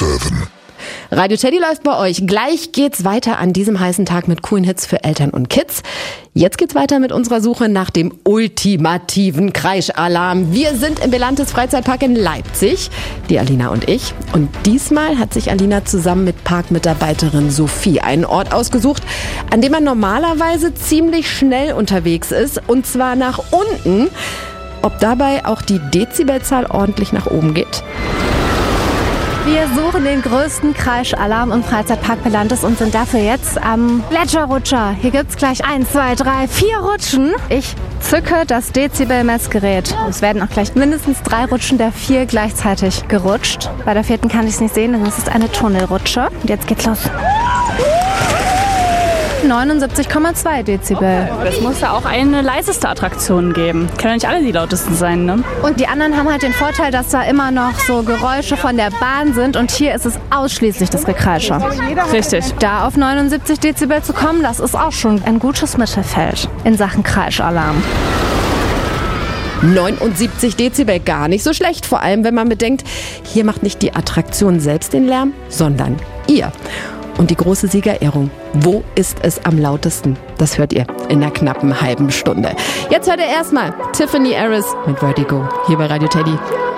7. Radio Teddy läuft bei euch. Gleich geht's weiter an diesem heißen Tag mit coolen Hits für Eltern und Kids. Jetzt geht's weiter mit unserer Suche nach dem ultimativen Kreischalarm. Wir sind im Belantes Freizeitpark in Leipzig, die Alina und ich. Und diesmal hat sich Alina zusammen mit Parkmitarbeiterin Sophie einen Ort ausgesucht, an dem man normalerweise ziemlich schnell unterwegs ist. Und zwar nach unten. Ob dabei auch die Dezibelzahl ordentlich nach oben geht? Wir suchen den größten Kreischalarm im Freizeitpark Belantes und sind dafür jetzt am Gletscherrutscher. Hier gibt's gleich 1, 2, 3, 4 Rutschen. Ich zücke das Dezibel-Messgerät. Es werden auch gleich mindestens 3 Rutschen der 4 gleichzeitig gerutscht. Bei der 4. kann ich es nicht sehen, denn es ist eine Tunnelrutsche. Und jetzt geht's los. 79,2 Dezibel. Es muss ja auch eine leiseste Attraktion geben. Können ja nicht alle die lautesten sein, ne? Und die anderen haben halt den Vorteil, dass da immer noch so Geräusche von der Bahn sind. Und hier ist es ausschließlich das Gekreische. Richtig. Da auf 79 Dezibel zu kommen, das ist auch schon ein gutes Mittelfeld in Sachen Kreischalarm. 79 Dezibel, gar nicht so schlecht. Vor allem, wenn man bedenkt, hier macht nicht die Attraktion selbst den Lärm, sondern ihr. Und die große Siegerehrung. Wo ist es am lautesten? Das hört ihr in einer knappen halben Stunde. Jetzt hört ihr erstmal Tiffany Harris mit Vertigo hier bei Radio Teddy.